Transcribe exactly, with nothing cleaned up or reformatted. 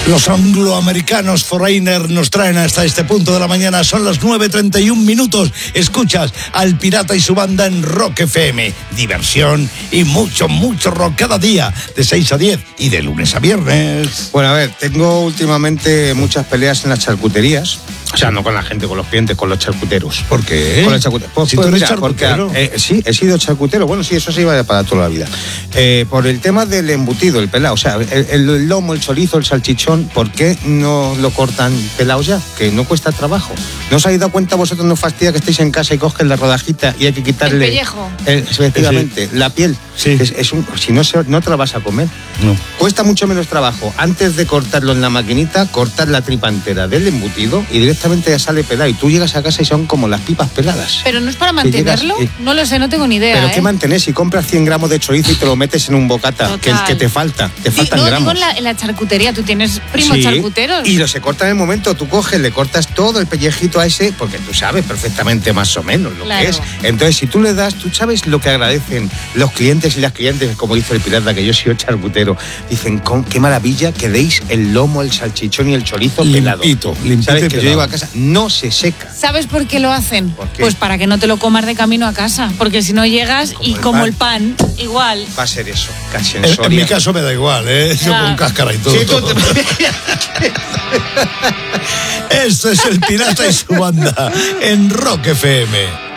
Los angloamericanos Foreigner nos traen hasta este punto de la mañana. Son las nueve treinta y un minutos. Escuchas al Pirata y su banda en Rock F M. Diversión y mucho, mucho rock cada día, de seis a diez y de lunes a viernes. Bueno, a ver, tengo últimamente muchas peleas en las charcuterías. O sea, no con la gente, con los clientes, con los charcuteros. ¿Por qué? Con los charcuteros. Pues, si pues, tú eres mira, charcutero. Porque, eh, sí, he sido charcutero. Bueno, sí, eso se iba para toda la vida. Eh, por el tema del embutido, el pelado. O sea, el, el lomo, el chorizo, el salchichón, ¿por qué no lo cortan pelado ya? Que no cuesta trabajo. ¿No os habéis dado cuenta vosotros, no fastidia que estéis en casa y cogen la rodajita y hay que quitarle... El pellejo. El, efectivamente, sí. La piel. Sí. Es, es un, si no, se, no te la vas a comer. No. Cuesta mucho menos trabajo, antes de cortarlo en la maquinita, cortar la tripa entera del embutido y directamente ya sale pelado. Y tú llegas a casa y son como las pipas peladas. Pero no es para mantenerlo. Llegas, eh, no lo sé, no tengo ni idea. Pero ¿eh? ¿qué mantenés? Si compras cien gramos de chorizo y te lo metes en un bocata, que, que te falta, te sí, faltan no, gramos. Digo en, la, en la charcutería, tú tienes primos sí, charcuteros. Y lo se corta en el momento, tú coges, le cortas todo el pellejito a ese, porque tú sabes perfectamente más o menos lo claro. que es. Entonces, si tú le das, tú sabes lo que agradecen los clientes y las clientes, como dice el pirata, que yo soy charcutero, dicen, con qué maravilla que deis el lomo, el salchichón y el chorizo pelado. Limpito, limpito. ¿Sabes? Y Que pelado. yo llego a casa, no se seca. ¿Sabes por qué lo hacen? ¿Por qué? Pues para que no te lo comas de camino a casa. Porque si no llegas Como y el como pan. el pan, igual. Va a ser eso, casi en En, en Soria. mi caso me da igual, ¿eh? Yo Ya. con cáscara y todo. Sí, tú te... Esto es el Pirata y su banda en Rock F M.